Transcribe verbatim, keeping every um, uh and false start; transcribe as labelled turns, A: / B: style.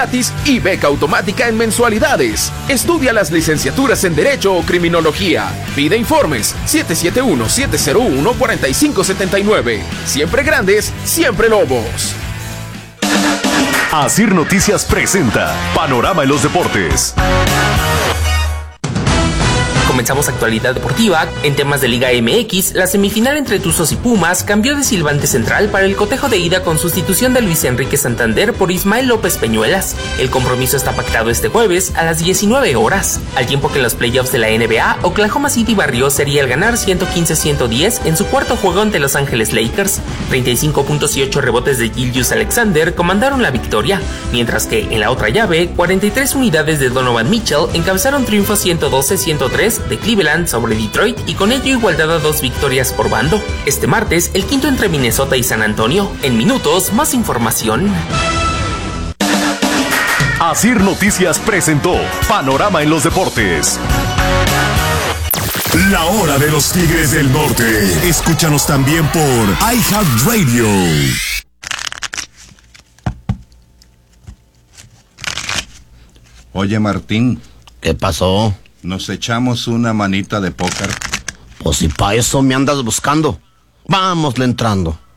A: gratis y beca automática en mensualidades. Estudia las licenciaturas en Derecho o Criminología. Pide informes siete siete uno, siete cero uno, cuatro cinco siete nueve. Siempre grandes, siempre Lobos.
B: Asir Noticias presenta Panorama en los Deportes.
C: Comenzamos actualidad deportiva. En temas de Liga M X, la semifinal entre Tuzos y Pumas cambió de silbante central para el cotejo de ida con sustitución de Luis Enrique Santander por Ismael López Peñuelas. El compromiso está pactado este jueves a las diecinueve horas, al tiempo que en los playoffs de la N B A, Oklahoma City barrió sería el ganar ciento quince a ciento diez en su cuarto juego ante Los Ángeles Lakers. treinta y cinco puntos y ocho rebotes de Gilgeous Alexander comandaron la victoria, mientras que en la otra llave, cuarenta y tres unidades de Donovan Mitchell encabezaron triunfo ciento doce a ciento tres de Cleveland sobre Detroit y con ello igualdad a dos victorias por bando. Este martes, el quinto entre Minnesota y San Antonio. En minutos, más información.
B: Asir Noticias presentó Panorama en los Deportes.
D: La hora de los Tigres del Norte. Escúchanos también por iHeartRadio.
E: Oye, Martín.
F: ¿Qué pasó?
E: ¿Nos echamos una manita de póker?
F: Pues si pa' eso me andas buscando. Vámosle entrando.